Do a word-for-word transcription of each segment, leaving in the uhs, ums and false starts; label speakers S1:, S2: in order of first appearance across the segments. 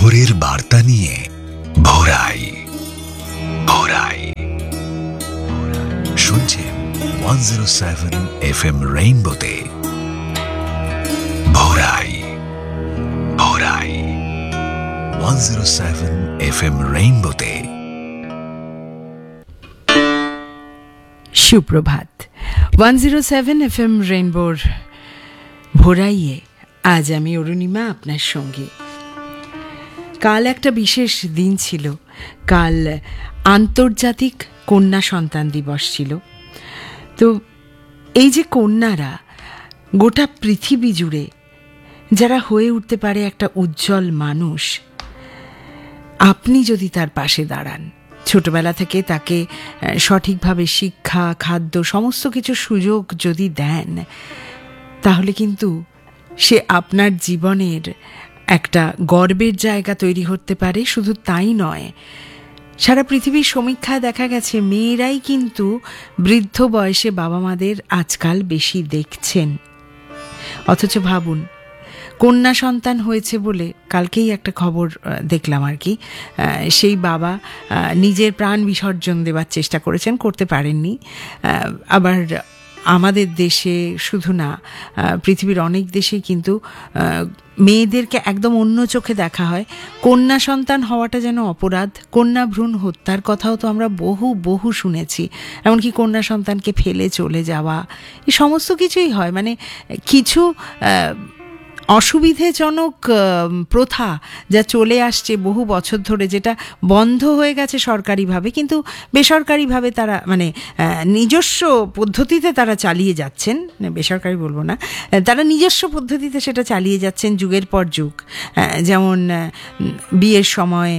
S1: ভোরের বার্তা নিয়ে ভোরাই ভোরাই শুনছেন one zero seven F M রেইনবোতে ভোরাই ভোরাই one zero seven F M রেইনবোতে।
S2: সুপ্রভাত। One zero seven F M রেইনবোর ভোরাইয়ে আজ আমি অরুণিমা আপনার সঙ্গে। কাল একটা বিশেষ দিন ছিল, কাল আন্তর্জাতিক কন্যা সন্তান দিবস ছিল। তো এই যে কন্যারা গোটা পৃথিবী জুড়ে যারা হয়ে উঠতে পারে একটা উজ্জ্বল মানুষ, আপনি যদি তার পাশে দাঁড়ান, ছোটবেলা থেকে তাকে সঠিকভাবে শিক্ষা, খাদ্য, সমস্ত কিছু সুযোগ যদি দেন, তাহলে কিন্তু সে আপনার জীবনের একটা গর্বের জায়গা তৈরি করতে পারে। শুধু তাই নয়, সারা পৃথিবীর সমীক্ষায় দেখা গেছে মেয়েরাই কিন্তু বৃদ্ধ বয়সে বাবা মাদের আজকাল বেশি দেখছেন। অথচ ভাবুন, কন্যা সন্তান হয়েছে বলে কালকেই একটা খবর দেখলাম আর কি, সেই বাবা নিজের প্রাণ বিসর্জন দেওয়ার চেষ্টা করেছেন, করতে পারেননি। আবার আমাদের দেশে শুধু না, পৃথিবীর অনেক দেশেই কিন্তু মেয়েদেরকে একদম অন্য চোখে দেখা হয়। কন্যা সন্তান হওয়াটা যেন অপরাধ। কন্যা ভ্রূণ হত্যার কথাও তো আমরা বহু বহু শুনেছি, এমনকি কন্যা সন্তানকে ফেলে চলে যাওয়া, এই সমস্ত কিছুই হয়। মানে কিছু অসুবিধাজনক প্রথা যা চলে আসছে বহু বছর ধরে, যেটা বন্ধ হয়ে গেছে সরকারিভাবে, কিন্তু বেসরকারিভাবে তারা মানে নিজস্ব পদ্ধতিতে তারা চালিয়ে যাচ্ছেন। বেসরকারি বলবো না, তারা নিজস্ব পদ্ধতিতে সেটা চালিয়ে যাচ্ছেন যুগের পর যুগ। যেমন বিয়ের সময়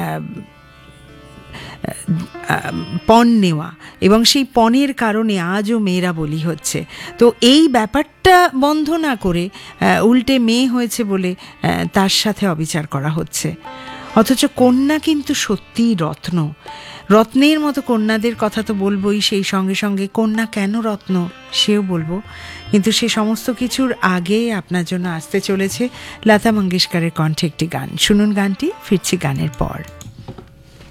S2: পণ নেওয়া, এবং সেই পণের কারণে আজও মেয়েরা বলি হচ্ছে। তো এই ব্যাপারটা বন্ধ না করে উল্টে মেয়ে হয়েছে বলে তার সাথে অবিচার করা হচ্ছে। অথচ কন্যা কিন্তু সত্যিই রত্ন। রত্নের মতো কন্যাদের কথা তো বলবোই, সেই সঙ্গে সঙ্গে কন্যা কেন রত্ন সেও বলবো। কিন্তু সে সমস্ত কিছুর আগে আপনার জন্য আসতে চলেছে লতা মঙ্গেশকরের কণ্ঠে একটি গান। শুনুন গানটি, ফিরছি গানের পর।